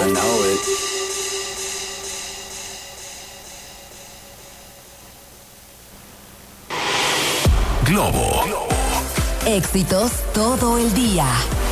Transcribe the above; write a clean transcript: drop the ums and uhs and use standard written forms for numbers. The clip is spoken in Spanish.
I know it. Globo. Éxitos todo el día.